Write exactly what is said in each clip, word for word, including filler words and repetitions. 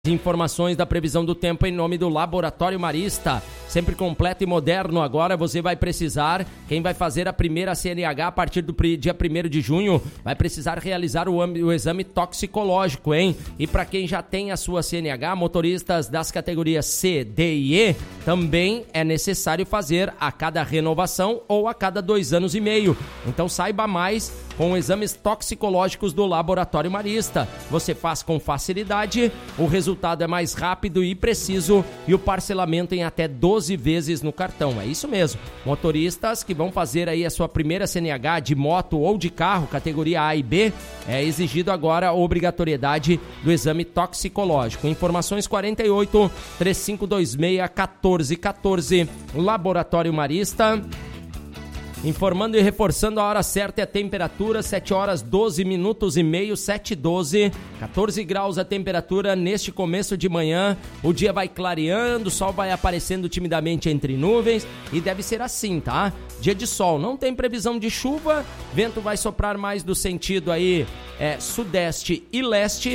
Informações da previsão do tempo em nome do Laboratório Marista, sempre completo e moderno. Agora você vai precisar, quem vai fazer a primeira C N H a partir do dia primeiro de junho, vai precisar realizar o, o exame toxicológico, hein? E para quem já tem a sua C N H, motoristas das categorias C, D e E, também é necessário fazer a cada renovação ou a cada dois anos e meio. Então saiba mais com exames toxicológicos do Laboratório Marista. Você faz com facilidade, o resultado é mais rápido e preciso e o parcelamento em até doze vezes no cartão. É isso mesmo. Motoristas que vão fazer aí a sua primeira C N H de moto ou de carro, categoria A e B, é exigido agora a obrigatoriedade do exame toxicológico. Informações quarenta e oito, três cinco dois seis, quatorze quatorze. Laboratório Marista. Informando e reforçando a hora certa e a temperatura, sete horas, doze minutos e meio, sete e doze, quatorze graus a temperatura neste começo de manhã. O dia vai clareando, o sol vai aparecendo timidamente entre nuvens e deve ser assim, tá? Dia de sol, não tem previsão de chuva, vento vai soprar mais do sentido aí é, sudeste e leste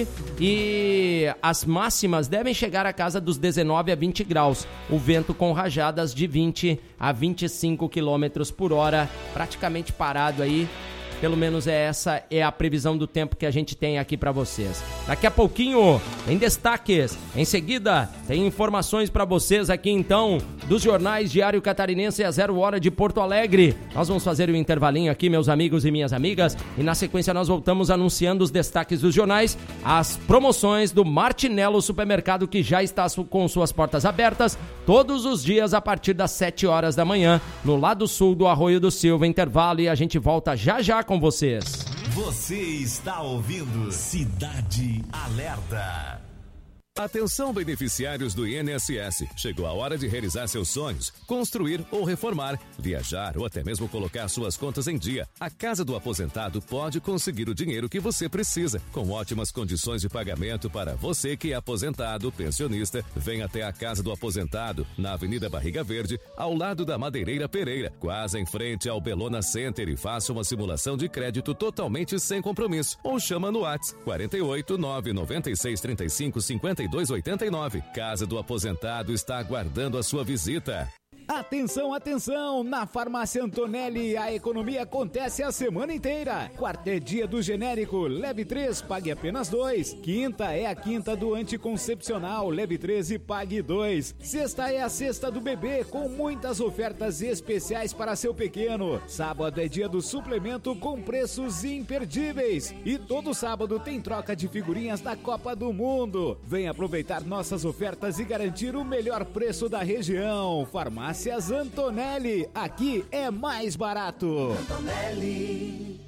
e as máximas devem chegar a casa dos dezenove a vinte graus. O vento com rajadas de vinte a vinte e cinco quilômetros por hora. Praticamente parado aí, pelo menos é essa é a previsão do tempo que a gente tem aqui para vocês. Daqui a pouquinho, em destaques, em seguida, tem informações para vocês aqui então, dos jornais Diário Catarinense e a Zero Hora de Porto Alegre. Nós vamos fazer um intervalinho aqui, meus amigos e minhas amigas, e na sequência nós voltamos anunciando os destaques dos jornais, as promoções do Martinello Supermercado, que já está com suas portas abertas, todos os dias a partir das sete horas da manhã, no lado sul do Arroio do Silva. Intervalo e a gente volta já já com vocês. Você está ouvindo Cidade Alerta. Atenção, beneficiários do I N S S. Chegou a hora de realizar seus sonhos, construir ou reformar, viajar ou até mesmo colocar suas contas em dia. A Casa do Aposentado pode conseguir o dinheiro que você precisa, com ótimas condições de pagamento para você que é aposentado, pensionista. Venha até a Casa do Aposentado, na Avenida Barriga Verde, ao lado da Madeireira Pereira, quase em frente ao Belona Center, e faça uma simulação de crédito totalmente sem compromisso. Ou chama no WhatsApp quarenta e oito, nove nove seis, trinta e cinco, cinquenta e dois oitenta e nove. Casa do Aposentado está aguardando a sua visita. Atenção, atenção! Na Farmácia Antonelli, a economia acontece a semana inteira. Quarta é dia do genérico, leve três, pague apenas dois. Quinta é a quinta do anticoncepcional, leve três e pague dois. Sexta é a sexta do bebê, com muitas ofertas especiais para seu pequeno. Sábado é dia do suplemento com preços imperdíveis. E todo sábado tem troca de figurinhas da Copa do Mundo. Venha aproveitar nossas ofertas e garantir o melhor preço da região. Farmácia Antonelli, aqui é mais barato. Antonelli.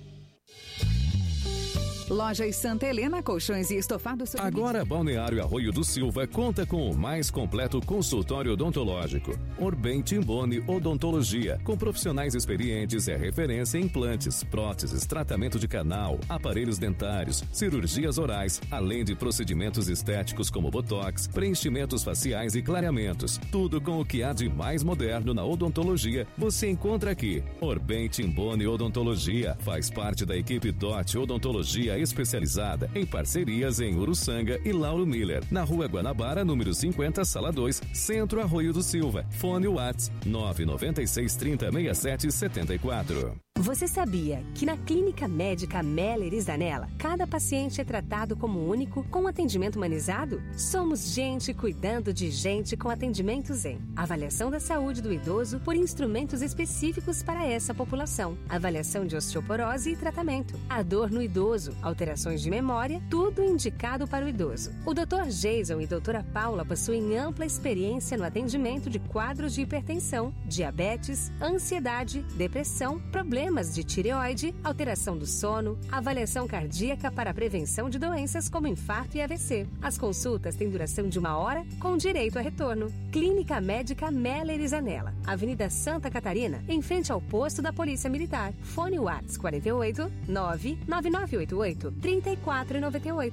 Lojas Santa Helena, colchões e estofados. Agora Balneário Arroio do Silva conta com o mais completo consultório odontológico. Orbem Timboni Odontologia, com profissionais experientes, é referência em implantes, próteses, tratamento de canal, aparelhos dentários, cirurgias orais, além de procedimentos estéticos como botox, preenchimentos faciais e clareamentos. Tudo com o que há de mais moderno na odontologia você encontra aqui. Orbem Timboni Odontologia faz parte da equipe D O T Odontologia especializada em parcerias em Uruçanga e Lauro Miller, na Rua Guanabara, número cinquenta, sala dois, Centro Arroio do Silva. Fone WhatsApp nove nove seis, trinta, sessenta e sete, setenta e quatro. Você sabia que na Clínica Médica Meller e Zanella, cada paciente é tratado como único, com atendimento humanizado? Somos gente cuidando de gente com atendimento Zen. Avaliação da saúde do idoso por instrumentos específicos para essa população. Avaliação de osteoporose e tratamento. A dor no idoso, alterações de memória, tudo indicado para o idoso. O doutor Jason e doutora Paula possuem ampla experiência no atendimento de quadros de hipertensão, diabetes, ansiedade, depressão, problemas de tireoide, alteração do sono, avaliação cardíaca para a prevenção de doenças como infarto e A V C. As consultas têm duração de uma hora com direito a retorno. Clínica Médica Meller e Zanella, Avenida Santa Catarina, em frente ao posto da Polícia Militar. Fone WhatsApp quarenta e oito, nove nove nove oito oito, três quatro nove oito.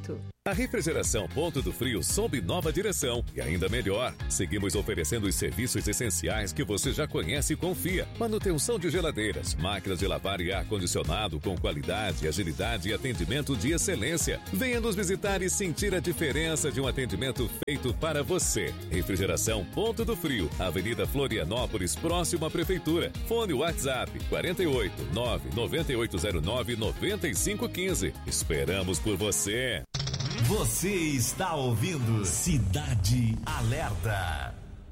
A Refrigeração Ponto do Frio sob nova direção e ainda melhor. Seguimos oferecendo os serviços essenciais que você já conhece e confia. Manutenção de geladeiras, máquinas de lavar e ar-condicionado com qualidade, agilidade e atendimento de excelência. Venha nos visitar e sentir a diferença de um atendimento feito para você. Refrigeração Ponto do Frio, Avenida Florianópolis, próximo à Prefeitura. Fone WhatsApp quarenta e oito, nove nove oito zero nove, nove cinco um cinco. Esperamos por você. Você está ouvindo Cidade Alerta.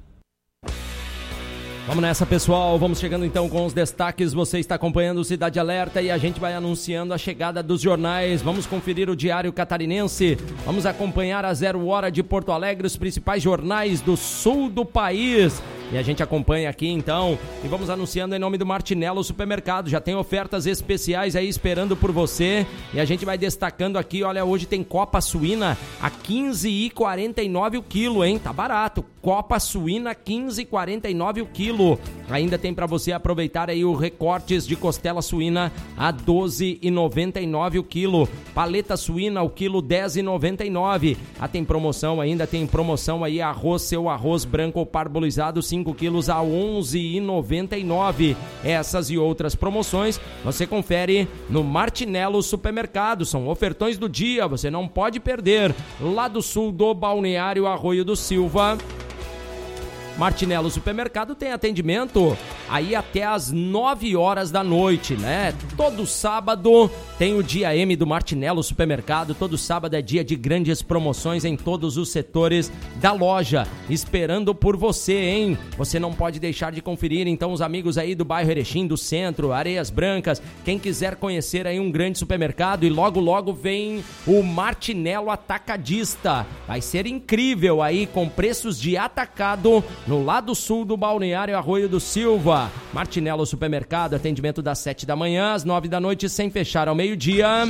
Vamos nessa, pessoal. Vamos chegando então com os destaques. Você está acompanhando o Cidade Alerta e a gente vai anunciando a chegada dos jornais. Vamos conferir o Diário Catarinense. Vamos acompanhar a Zero Hora de Porto Alegre, os principais jornais do sul do país. E a gente acompanha aqui então e vamos anunciando em nome do Martinello Supermercado. Já tem ofertas especiais aí esperando por você e a gente vai destacando aqui. Olha, hoje tem copa suína a quinze reais e quarenta e nove centavos o quilo, hein? Tá barato. Copa suína quinze reais e quarenta e nove centavos o quilo. Ainda tem para você aproveitar aí o recortes de costela suína a doze reais e noventa e nove centavos o quilo. Paleta suína o quilo dez reais e noventa e nove centavos. Ah, tem promoção ainda, tem promoção aí arroz, seu arroz branco ou parbolizado cinco quilos a onze reais e noventa e nove centavos. Essas e outras promoções você confere no Martinello Supermercado. São ofertões do dia, você não pode perder. Lá do sul do Balneário Arroio do Silva, Martinello Supermercado tem atendimento aí até às nove horas da noite, né? Todo sábado tem o dia M do Martinello Supermercado. Todo sábado é dia de grandes promoções em todos os setores da loja, esperando por você, hein? Você não pode deixar de conferir, então, os amigos aí do bairro Erechim, do centro, Areias Brancas. Quem quiser conhecer aí um grande supermercado, e logo, logo vem o Martinello Atacadista. Vai ser incrível aí, com preços de atacado no lado sul do Balneário Arroio do Silva. Martinello Supermercado, atendimento das sete da manhã às nove da noite, sem fechar ao meio-dia.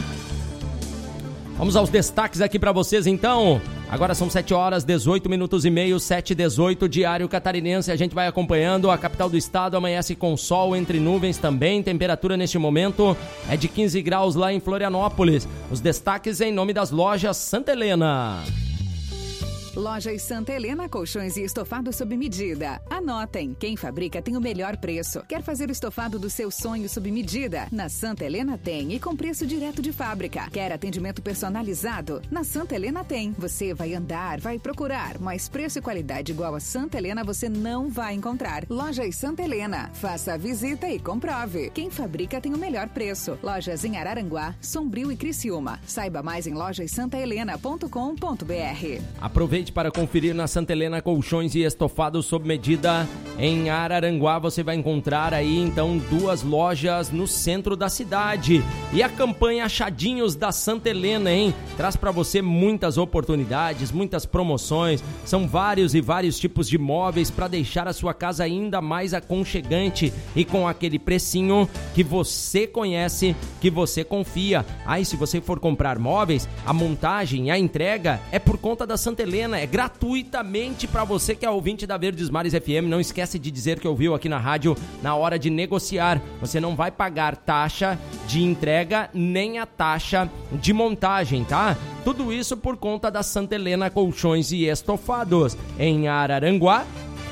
Vamos aos destaques aqui para vocês, então. Agora são sete horas, dezoito minutos e meio, sete e dezoito, Diário Catarinense. A gente vai acompanhando. A capital do estado amanhece com sol entre nuvens também. Temperatura neste momento é de quinze graus lá em Florianópolis. Os destaques em nome das lojas Santa Helena. Lojas Santa Helena, colchões e estofados sob medida. Anotem, quem fabrica tem o melhor preço. Quer fazer o estofado do seu sonho sob medida? Na Santa Helena tem, e com preço direto de fábrica. Quer atendimento personalizado? Na Santa Helena tem. Você vai andar, vai procurar, mas preço e qualidade igual a Santa Helena você não vai encontrar. Lojas Santa Helena, faça a visita e comprove. Quem fabrica tem o melhor preço. Lojas em Araranguá, Sombrio e Criciúma. Saiba mais em lojas santa helena ponto com ponto b r. Aproveite para conferir na Santa Helena colchões e estofados sob medida em Araranguá. Você vai encontrar aí então duas lojas no centro da cidade. E a campanha Achadinhos da Santa Helena, hein? Traz para você muitas oportunidades, muitas promoções. São vários e vários tipos de móveis para deixar a sua casa ainda mais aconchegante e com aquele precinho que você conhece, que você confia. Aí, se você for comprar móveis, a montagem, a entrega é por conta da Santa Helena. É gratuitamente para você que é ouvinte da Verdes Mares F M. Não esquece de dizer que ouviu aqui na rádio. Na hora de negociar, você não vai pagar taxa de entrega nem a taxa de montagem, tá? Tudo isso por conta da Santa Helena Colchões e Estofados em Araranguá.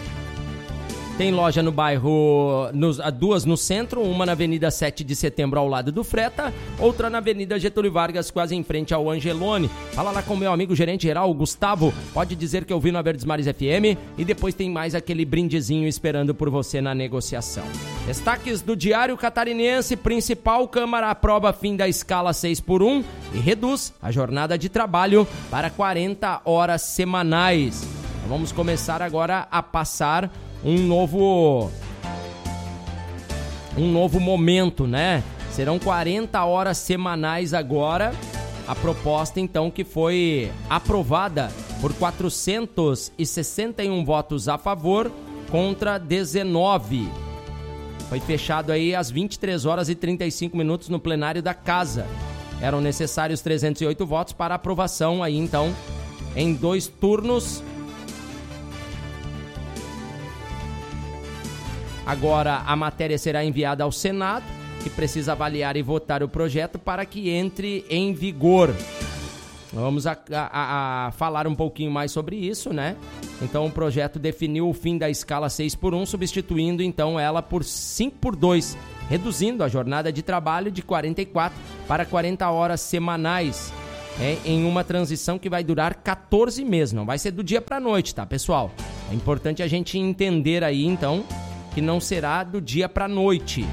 Tem loja no bairro, nos, duas no centro, uma na Avenida sete de Setembro ao lado do Freta, outra na Avenida Getúlio Vargas, quase em frente ao Angelone. Fala lá com o meu amigo gerente geral, o Gustavo, pode dizer que eu vi na Verdes Mares F M, e depois tem mais aquele brindezinho esperando por você na negociação. Destaques do Diário Catarinense: principal Câmara aprova fim da escala seis por um e reduz a jornada de trabalho para quarenta horas semanais. Então, vamos começar agora a passar um novo um novo momento, né? Serão quarenta horas semanais agora. A proposta, então, que foi aprovada por quatrocentos e sessenta e um votos a favor contra dezenove. Foi fechado aí às vinte e três horas e trinta e cinco minutos no plenário da Casa. Eram necessários trezentos e oito votos para aprovação aí, então, em dois turnos. Agora a matéria será enviada ao Senado, que precisa avaliar e votar o projeto para que entre em vigor. Vamos a, a, a falar um pouquinho mais sobre isso, né? Então o projeto definiu o fim da escala seis por um, substituindo então ela por cinco por dois, reduzindo a jornada de trabalho de quarenta e quatro para quarenta horas semanais, é, em uma transição que vai durar quatorze meses, não vai ser do dia para a noite, tá, pessoal? É importante a gente entender aí, então, que não será do dia para a noite.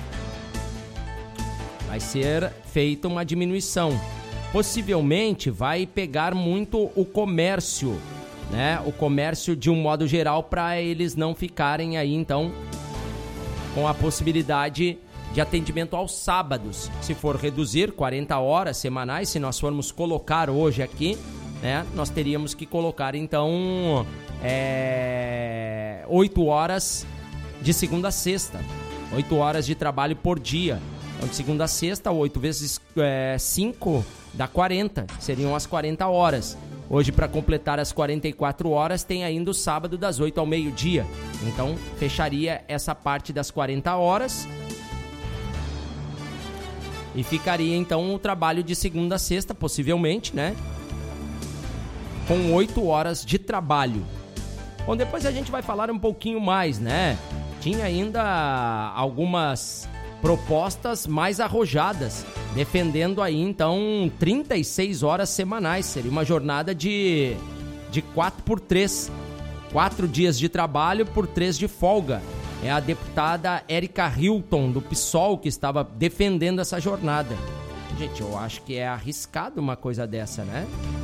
Vai ser feita uma diminuição. Possivelmente vai pegar muito o comércio, né? O comércio de um modo geral, para eles não ficarem aí, então, com a possibilidade de atendimento aos sábados. Se for reduzir quarenta horas semanais, se nós formos colocar hoje aqui, né? Nós teríamos que colocar, então, é, oito horas de segunda a sexta. oito horas de trabalho por dia. Então, de segunda a sexta, oito vezes cinco... dá quarenta, seriam as quarenta horas. Hoje, para completar as quarenta e quatro horas, tem ainda o sábado das oito ao meio-dia. Então, fecharia essa parte das quarenta horas e ficaria, então, o trabalho de segunda a sexta, possivelmente, né? Com oito horas de trabalho. Bom, depois a gente vai falar um pouquinho mais, né? Tinha ainda algumas propostas mais arrojadas, defendendo aí, então, trinta e seis horas semanais. Seria uma jornada de, de quatro por três. quatro dias de trabalho por três de folga. É a deputada Érica Hilton, do PSOL, que estava defendendo essa jornada. Gente, eu acho que é arriscado uma coisa dessa, né?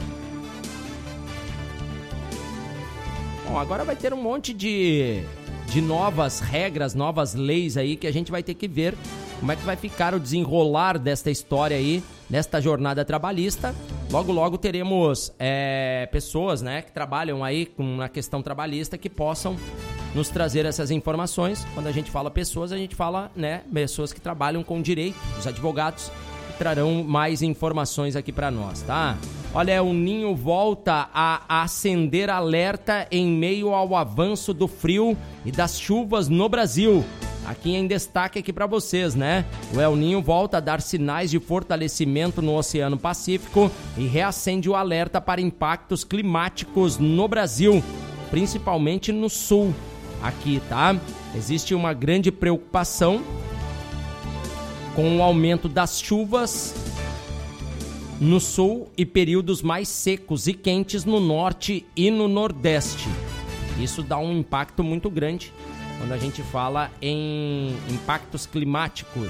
Bom, agora vai ter um monte de... de novas regras, novas leis aí, que a gente vai ter que ver como é que vai ficar o desenrolar desta história aí, nesta jornada trabalhista. Logo, logo teremos é, pessoas, né, que trabalham aí com a questão trabalhista, que possam nos trazer essas informações. Quando a gente fala pessoas, a gente fala, né, pessoas que trabalham com direito, os advogados, que trarão mais informações aqui para nós, tá? Olha, o Ninho volta a acender alerta em meio ao avanço do frio e das chuvas no Brasil. Aqui em destaque aqui para vocês, né? O El Ninho volta a dar sinais de fortalecimento no Oceano Pacífico e reacende o alerta para impactos climáticos no Brasil, principalmente no sul. Aqui, tá? Existe uma grande preocupação com o aumento das chuvas no sul e períodos mais secos e quentes no norte e no nordeste. Isso dá um impacto muito grande quando a gente fala em impactos climáticos.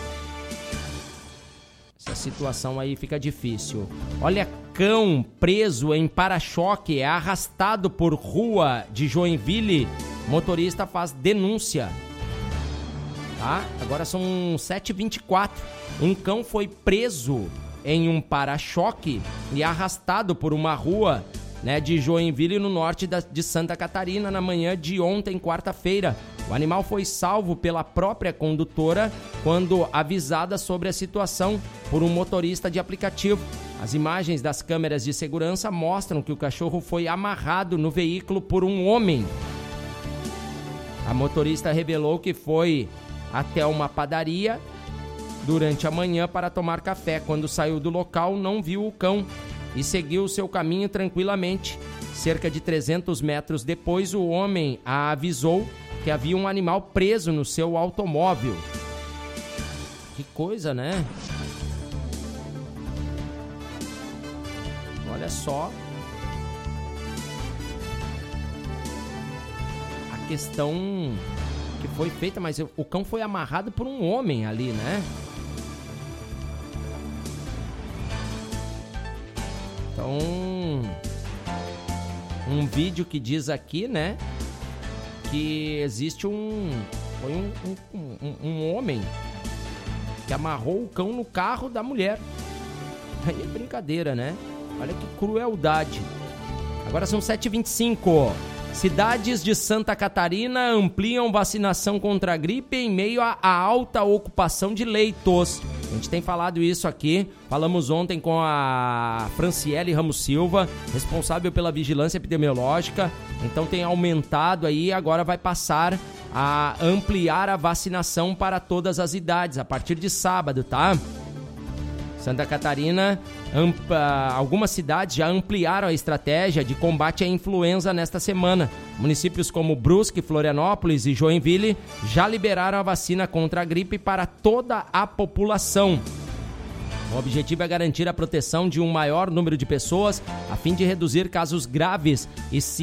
Essa situação aí fica difícil. Olha, cão preso em para-choque é arrastado por rua de Joinville. Motorista faz denúncia. Tá? Agora são sete e vinte e quatro. Um cão foi preso em um para-choque e arrastado por uma rua, né, de Joinville, no norte da, de Santa Catarina, na manhã de ontem, quarta-feira. O animal foi salvo pela própria condutora quando avisada sobre a situação por um motorista de aplicativo. As imagens das câmeras de segurança mostram que o cachorro foi amarrado no veículo por um homem. A motorista revelou que foi até uma padaria durante a manhã para tomar café. Quando saiu do local, não viu o cão e seguiu o seu caminho tranquilamente. Cerca de trezentos metros depois, o homem a avisou que havia um animal preso no seu automóvel. Que coisa, né? Olha só a questão que foi feita, mas o cão foi amarrado por um homem ali, né? Então, um vídeo que diz aqui, né, que existe um, foi um, um, um, um homem que amarrou o cão no carro da mulher. Aí é brincadeira, né? Olha que crueldade. Agora são sete e vinte e cinco. Cidades de Santa Catarina ampliam vacinação contra a gripe em meio à alta ocupação de leitos. A gente tem falado isso aqui. Falamos ontem com a Franciele Ramos Silva, responsável pela vigilância epidemiológica. Então tem aumentado aí, agora vai passar a ampliar a vacinação para todas as idades, a partir de sábado, tá? Santa Catarina, ampa, algumas cidades já ampliaram a estratégia de combate à influenza nesta semana. Municípios como Brusque, Florianópolis e Joinville já liberaram a vacina contra a gripe para toda a população. O objetivo é garantir a proteção de um maior número de pessoas a fim de reduzir casos graves e se